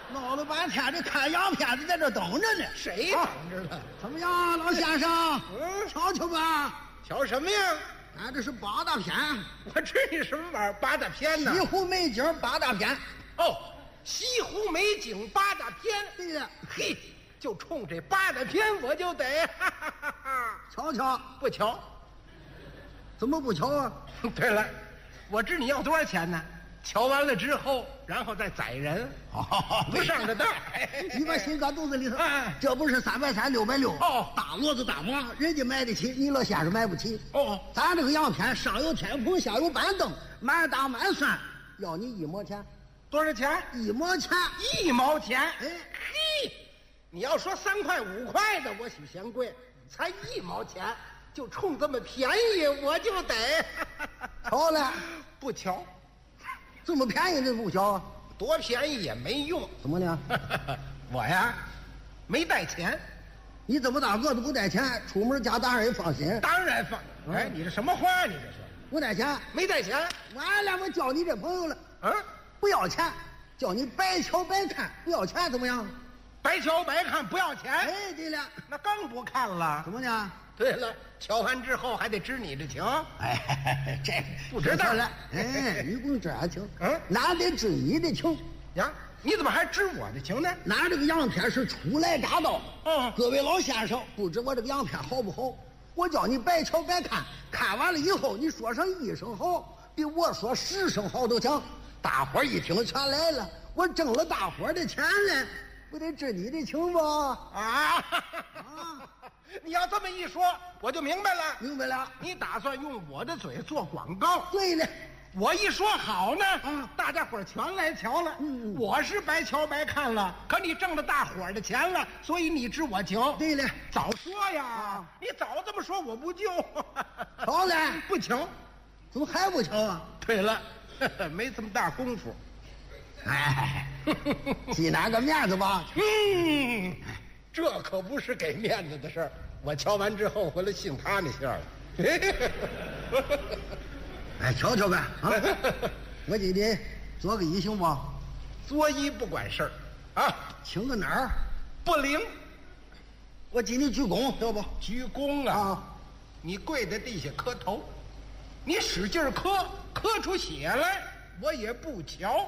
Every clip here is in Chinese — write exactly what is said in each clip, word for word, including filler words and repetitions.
闹了半天，这看洋片子在这等着呢。 谁等着了？ 怎么样，老先生？ 嗯， 瞧瞧吧。 瞧什么呀？ 俺这是八大片。 我知你什么玩意儿？八大片呢？ 西湖美景八大片。 哦，西湖美景八大片。 对了， 嘿，就冲这八大片我就得，哈哈哈哈瞧瞧。 不瞧？ 怎么不瞧啊？ 对了，我知你要多少钱呢？瞧完了之后，然后再宰人，不上这当。 你把心搁肚子里头。 哎， 这不是三百三六百六哦， 大骡子大马，人家买得起，你老先生买不起。 哦， 咱这个洋片上有天棚，下有板凳，满打满算要你一毛钱。 多少钱？ 一毛钱。 一毛钱。 哎， 嘿，你要说三块五块的，我许嫌贵，才一毛钱，就冲这么便宜，我就得。 瞧了， 不瞧。 这么便宜这不瞧啊？ 多便宜也没用。 怎么呢？ 我呀，没带钱。 你这么大个子不带钱，出门家当然也放心。 当然放。嗯、哎，你这什么话？你这是不带钱？ 没带钱。 完了，我交你这朋友了。 嗯， 不要钱，叫你白瞧白看，不要钱怎么样？ 白瞧白看，不要钱。 哎，对了， 那更不看了。 怎么呢？ 对了，瞧完之后还得知你的情。 哎，这不知道了。哎，你不用知俺情， 嗯， 哪得知你的情呀？你怎么还知我的情呢？ 俺这个洋片是初来乍到。 嗯， 各位老先生，不知我这个洋片好不好？我叫你白瞧白看，看完了以后你说上一声好，比我说十声好都强。大伙儿一听全来了，我挣了大伙儿的钱了，不得知你的情不？ 啊！啊你要这么一说，我就明白了。 明白了， 你打算用我的嘴做广告？ 对了， 我一说好呢， 嗯， 大家伙儿全来瞧了。 嗯， 我是白瞧白看了，可你挣了大伙儿的钱了，所以你知我情。 对了， 早说呀！ 啊、 你早这么说，我不就瞧了？ 不瞧， 怎么还不瞧啊？ 对了，没这么大功夫。 哎，记哪个面子吧？ 嗯，这可不是给面子的事儿。我瞧完之后回来信他那线了。 哎，瞧瞧呗啊！我给你做个揖行不？ 作揖不管事儿啊， 请个哪儿？ 不灵。 我给你鞠躬，要不？ 鞠躬啊！ 啊， 你跪在地下磕头，你使劲磕，磕出血来，我也不瞧。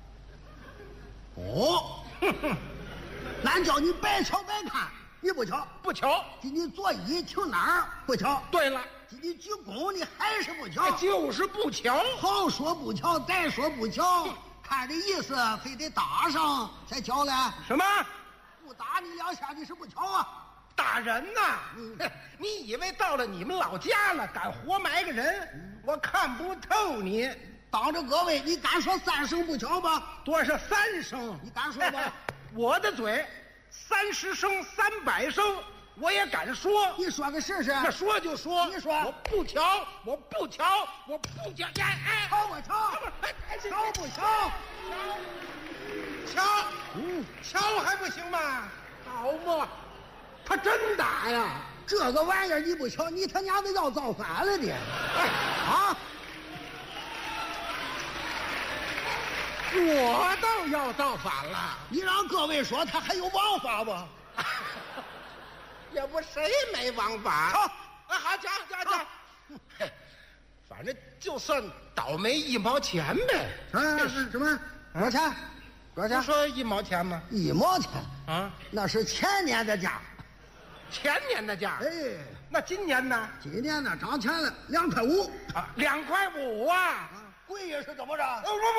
哦，俺叫你白瞧白看，你不瞧？ 不瞧。 给你作揖，请哪儿？不瞧。 对了， 给你鞠躬，你还是不瞧？ 就是不瞧。 好说不瞧，歹说不瞧，看这意思，非得打上才瞧了。 什么？ 不打你两下，你是不瞧啊？ 打人呐！嗯、你以为到了你们老家了，敢活埋个人？嗯、我看不透你。 当着各位，你敢说三声不瞧吧？ 多少三声？ 你敢说吧？ 我的嘴，三十声、三百声，我也敢说。 你说个试试。 那说就说。 你说。 我不瞧，我不瞧，我不瞧。哎哎， 瞧不瞧？瞧不瞧？ 瞧。 嗯， 瞧还不行吗？好嘛，他真打呀！ 这个玩意儿你不瞧，你他娘的要造反了你！哎啊！ 我倒要造反了！ 你让各位说他还有王法不？ 也不谁没王法。 好， 啊好，讲讲讲。嘿，反正就算倒霉一毛钱呗。 啊，是什么？多少钱？多少钱？ 不说一毛钱吗？ 一毛钱啊， 那是前年的价。 前年的价。 哎， 那今年呢？ 今年呢涨钱了，两块五啊，两块五啊！ 贵也是怎么着？ 哦不不。